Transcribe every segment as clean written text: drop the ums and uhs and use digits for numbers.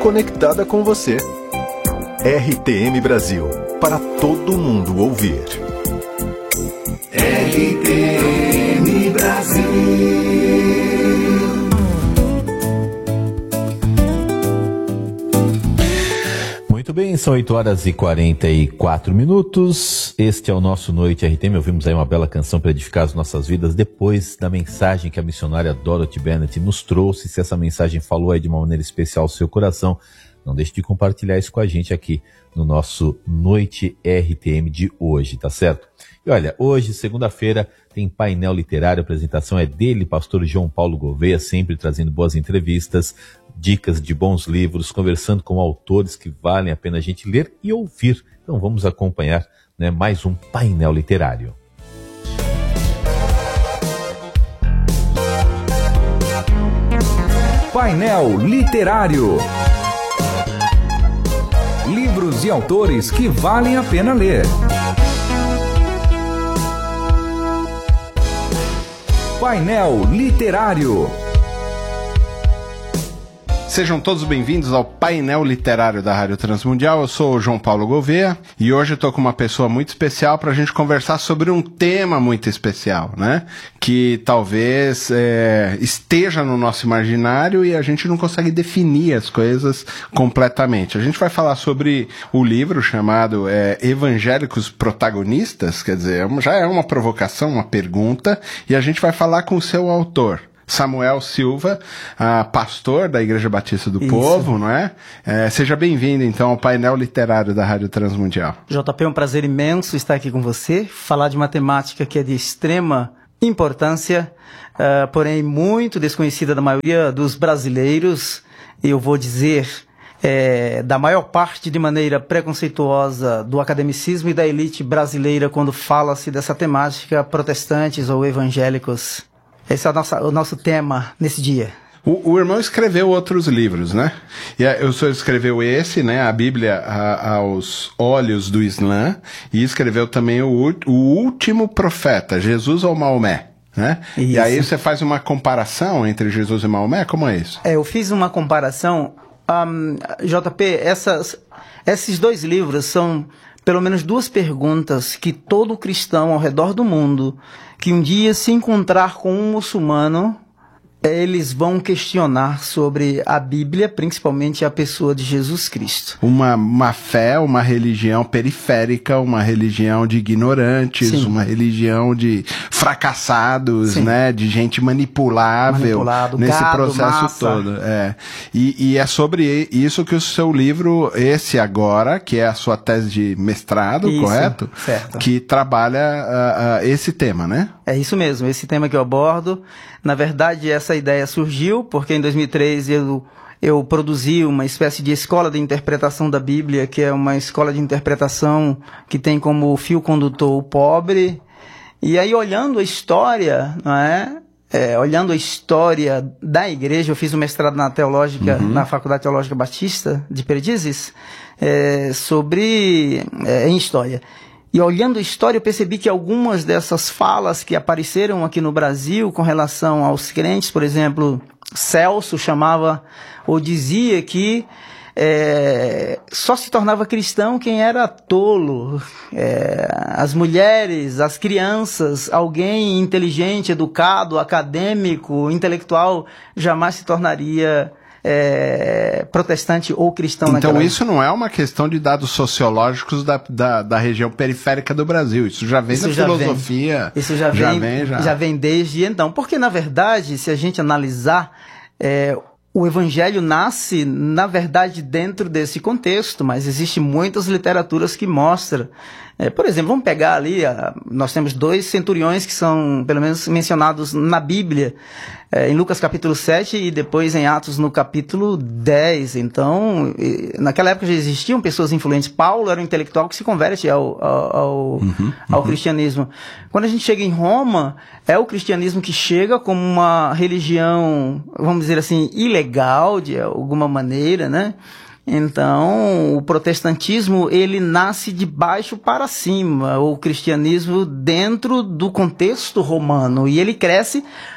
conectada com você. RTM Brasil, para todo mundo ouvir. RTM Brasil. Muito bem, são 8h44. Este é o nosso Noite RTM. Ouvimos aí uma bela canção para edificar as nossas vidas depois da mensagem que a missionária Dorothy Bennett nos trouxe. Se essa mensagem falou aí de uma maneira especial ao seu coração, não deixe de compartilhar isso com a gente aqui no nosso Noite RTM de hoje, tá certo? E olha, hoje, segunda-feira, tem painel literário, a apresentação é dele, pastor João Paulo Gouveia, sempre trazendo boas entrevistas, dicas de bons livros, conversando com autores que valem a pena a gente ler e ouvir. Então vamos acompanhar, né, mais um painel literário. Painel literário. Livros e autores que valem a pena ler. Painel literário. Sejam todos bem-vindos ao painel literário da Rádio Transmundial. Eu sou o João Paulo Gouveia e hoje eu estou com uma pessoa muito especial para a gente conversar sobre um tema muito especial, né? Que talvez esteja no nosso imaginário e a gente não consegue definir as coisas completamente. A gente vai falar sobre o livro chamado Evangélicos Protagonistas, quer dizer, já é uma provocação, uma pergunta, e a gente vai falar com o seu autor, Samuel Silva, pastor da Igreja Batista do Povo, não é? Seja bem-vindo, então, ao painel literário da Rádio Transmundial. JP, é um prazer imenso estar aqui com você, falar de uma temática que é de extrema importância, porém muito desconhecida da maioria dos brasileiros, eu vou dizer, da maior parte de maneira preconceituosa do academicismo e da elite brasileira quando fala-se dessa temática, protestantes ou evangélicos. Esse é o nosso tema nesse dia. O irmão escreveu outros livros, né? E o senhor escreveu esse, né? A Bíblia aos olhos do Islã, e escreveu também o Último Profeta, Jesus ou Maomé, né? Isso. E aí você faz uma comparação entre Jesus e Maomé? Como é isso? Eu fiz uma comparação. JP, esses dois livros são pelo menos duas perguntas que todo cristão ao redor do mundo que um dia se encontrar com um muçulmano, eles vão questionar sobre a Bíblia, principalmente a pessoa de Jesus Cristo. Uma fé, uma religião periférica, uma religião de ignorantes, sim, uma religião de fracassados, sim, né, de gente manipulável nesse gado, processo massa, todo. E é sobre isso que o seu livro, esse agora, que é a sua tese de mestrado, isso, correto? Certo. Que trabalha esse tema, né? É isso mesmo, esse tema que eu abordo. Na verdade, essa ideia surgiu porque em 2003 eu produzi uma espécie de escola de interpretação da Bíblia, que é uma escola de interpretação que tem como fio condutor o pobre. E aí, olhando a história, não é? Olhando a história da igreja, eu fiz um mestrado na teológica, na Faculdade Teológica Batista de Perdizes, em história. E olhando a história, eu percebi que algumas dessas falas que apareceram aqui no Brasil com relação aos crentes, por exemplo, Celso chamava ou dizia que só se tornava cristão quem era tolo. As mulheres, as crianças, alguém inteligente, educado, acadêmico, intelectual, jamais se tornaria protestante ou cristão. Então isso não é uma questão de dados sociológicos da região periférica do Brasil, isso já vem da filosofia. Isso já vem desde então, porque na verdade, se a gente analisar, o evangelho nasce, na verdade, dentro desse contexto, mas existem muitas literaturas que mostram. Por exemplo, vamos pegar ali, nós temos 2 centuriões que são, pelo menos, mencionados na Bíblia, em Lucas capítulo 7 e depois em Atos no capítulo 10. Então, naquela época já existiam pessoas influentes. Paulo era um intelectual que se converte ao cristianismo. Quando a gente chega em Roma, é o cristianismo que chega como uma religião, vamos dizer assim, ilegal, de alguma maneira, né? Então, o protestantismo, ele nasce de baixo para cima, o cristianismo dentro do contexto romano, e ele cresce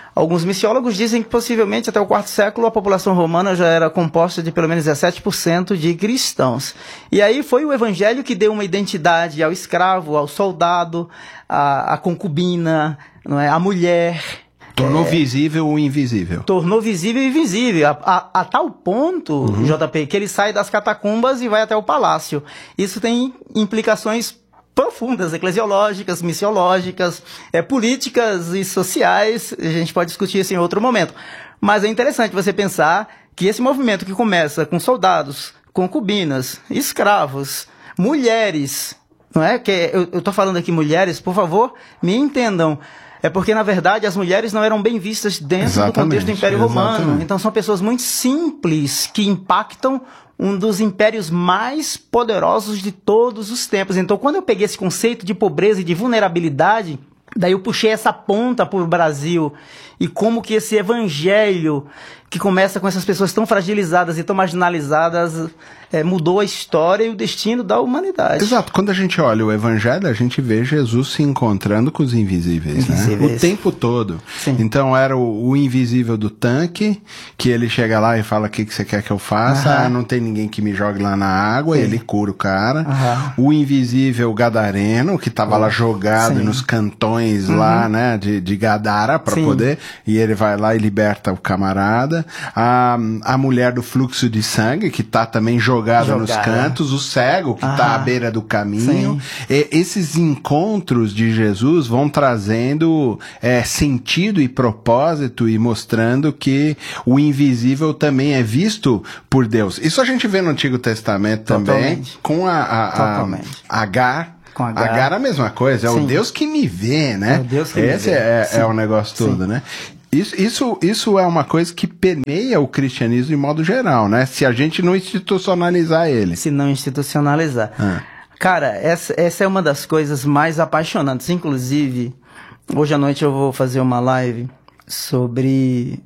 Alguns missiólogos dizem que possivelmente até o quarto século a população romana já era composta de pelo menos 17% de cristãos. E aí foi o evangelho que deu uma identidade ao escravo, ao soldado, à concubina, não é? À mulher. Tornou visível o invisível. Tornou visível o invisível, a tal ponto, JP, que ele sai das catacumbas e vai até o palácio. Isso tem implicações profundas, eclesiológicas, missiológicas, políticas e sociais. A gente pode discutir isso em outro momento. Mas é interessante você pensar que esse movimento que começa com soldados, concubinas, escravos, mulheres, não é? Que eu estou falando aqui mulheres, por favor, me entendam. É porque, na verdade, as mulheres não eram bem vistas dentro do contexto do Império Romano. Então, são pessoas muito simples que impactam um dos impérios mais poderosos de todos os tempos. Então, quando eu peguei esse conceito de pobreza e de vulnerabilidade, daí eu puxei essa ponta para o Brasil e como que esse evangelho que começa com essas pessoas tão fragilizadas e tão marginalizadas mudou a história e o destino da humanidade. Exato. Quando a gente olha o evangelho, a gente vê Jesus se encontrando com os invisíveis, né? O tempo todo. Sim. Então era o invisível do tanque, que ele chega lá e fala: o que você quer que eu faça? Não tem ninguém que me jogue lá na água. Sim. Ele cura o cara. O invisível gadareno, que estava lá jogado nos cantões lá, né, de Gadara, para poder, e ele vai lá e liberta o camarada. A mulher do fluxo de sangue, que tá também jogada nos cantos, o cego, que tá à beira do caminho. Esses encontros de Jesus vão trazendo sentido e propósito e mostrando que o invisível também é visto por Deus. Isso a gente vê no Antigo Testamento também, com Agar. Agar é a mesma coisa, é o Deus que me vê, né? É o Deus que Esse me vê. É o negócio todo, né? Isso é uma coisa que permeia o cristianismo de modo geral, né? Se a gente não institucionalizar ele. Se não institucionalizar. Cara, essa é uma das coisas mais apaixonantes. Inclusive, hoje à noite eu vou fazer uma live sobre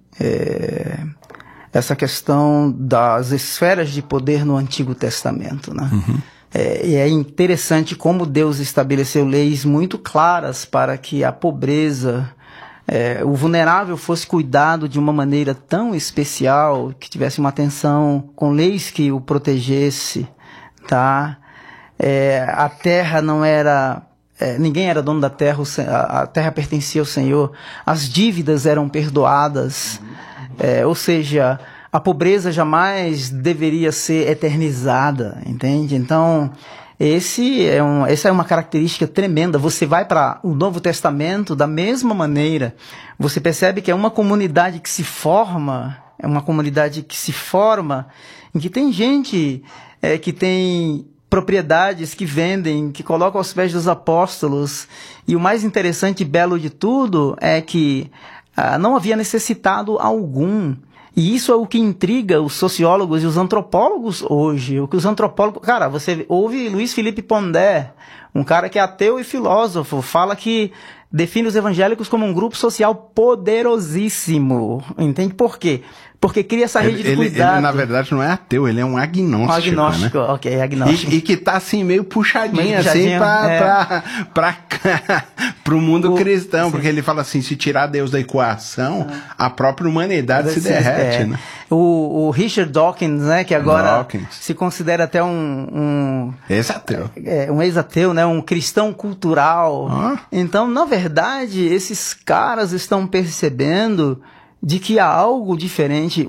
essa questão das esferas de poder no Antigo Testamento, né? E é interessante como Deus estabeleceu leis muito claras para que a pobreza, o vulnerável fosse cuidado de uma maneira tão especial, que tivesse uma atenção, com leis que o protegesse, tá? A terra não era... ninguém era dono da terra, a terra pertencia ao Senhor, as dívidas eram perdoadas, ou seja, a pobreza jamais deveria ser eternizada, entende? Então, essa é uma característica tremenda. Você vai para o Novo Testamento da mesma maneira. Você percebe que é uma comunidade que se forma, em que tem gente que tem propriedades que vendem, que colocam aos pés dos apóstolos. E o mais interessante e belo de tudo é que não havia necessitado algum. E isso é o que intriga os sociólogos e os antropólogos hoje. O que os antropólogos... Cara, você ouve Luiz Felipe Pondé, um cara que é ateu e filósofo, fala que define os evangélicos como um grupo social poderosíssimo. Entende por quê? Porque cria essa rede de cuidado. Ele, na verdade, não é ateu, ele é um agnóstico. Agnóstico, né? Ok, agnóstico. E que tá, assim, meio puxadinho, assim, pro mundo cristão. Sim. Porque ele fala assim, se tirar Deus da equação, a própria humanidade se derrete, né? O Richard Dawkins, né, que agora se considera até um ex-ateu. Um ex-ateu, né, um cristão cultural. Então, na verdade, esses caras estão percebendo de que há algo diferente.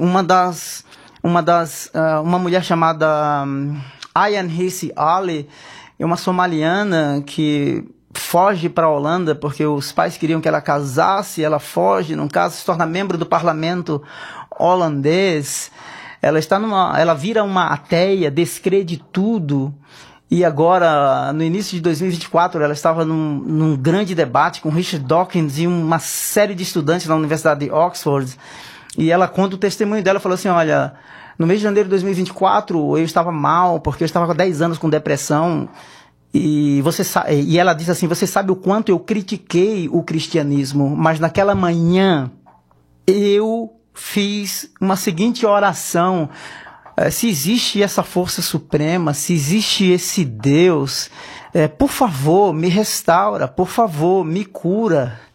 Uma mulher chamada Ayaan Hirsi Ali, é uma somaliana que foge para a Holanda porque os pais queriam que ela casasse, ela foge, no caso se torna membro do parlamento holandês. Ela vira uma ateia, descrê de tudo. E agora, no início de 2024, ela estava num grande debate com Richard Dawkins e uma série de estudantes na Universidade de Oxford. E ela conta o testemunho dela, falou assim, olha, no mês de janeiro de 2024, eu estava mal, porque eu estava há 10 anos com depressão. E ela diz assim, você sabe o quanto eu critiquei o cristianismo, mas naquela manhã eu fiz uma seguinte oração: se existe essa força suprema, se existe esse Deus, por favor, me restaura, por favor, me cura.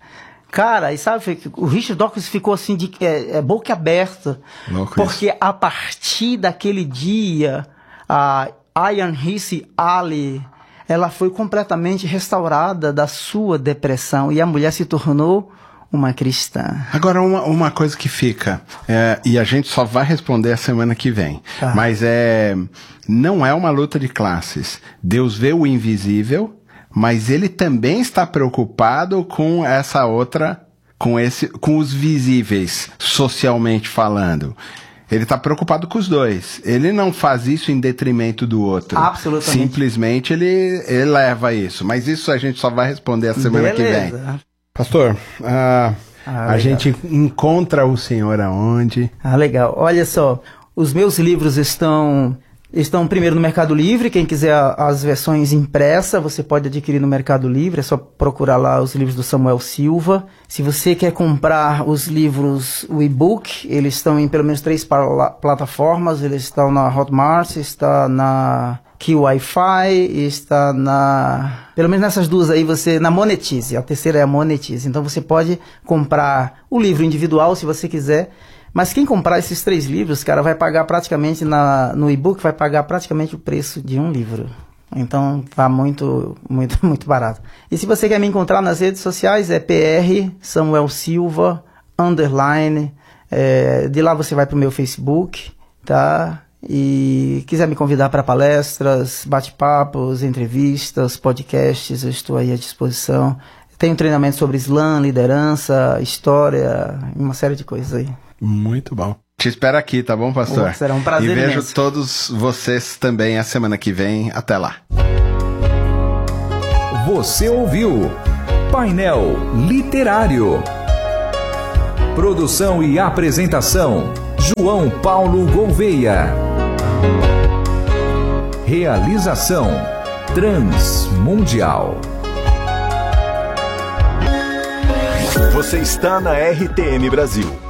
Cara, e sabe, o Richard Dawkins ficou assim de boca aberta, porque a partir daquele dia, a Ayaan Hirsi Ali, ela foi completamente restaurada da sua depressão e a mulher se tornou uma cristã. Agora, uma coisa que fica, e a gente só vai responder a semana que vem, mas não é uma luta de classes. Deus vê o invisível, mas ele também está preocupado com essa outra, com os visíveis, socialmente falando. Ele está preocupado com os dois. Ele não faz isso em detrimento do outro. Absolutamente. Simplesmente ele eleva isso. Mas isso a gente só vai responder a semana que vem. Pastor, a gente encontra o senhor aonde? Legal. Olha só, os meus livros estão primeiro no Mercado Livre. Quem quiser as versões impressas, você pode adquirir no Mercado Livre. É só procurar lá os livros do Samuel Silva. Se você quer comprar os livros, o e-book, eles estão em pelo menos 3 plataformas. Eles estão na Hotmart, está na QWiFi, está pelo menos nessas duas aí, na Monetize. A terceira é a Monetize. Então você pode comprar o livro individual, se você quiser. Mas quem comprar esses 3 livros, cara, vai pagar praticamente no e-book, vai pagar praticamente o preço de um livro. Então, tá muito, muito, muito barato. E se você quer me encontrar nas redes sociais, é PR Samuel Silva _ de lá você vai pro meu Facebook, tá? E quiser me convidar para palestras, bate-papos, entrevistas, podcasts, eu estou aí à disposição. Tenho treinamento sobre Islã, liderança, história, uma série de coisas aí. Muito bom. Te espero aqui, tá bom, pastor? Será um prazer imenso. E vejo imenso. todos vocês também a semana que vem. Até lá. Você ouviu Painel Literário. Produção e apresentação, João Paulo Gouveia. Realização, Transmundial. Você está na RTM Brasil.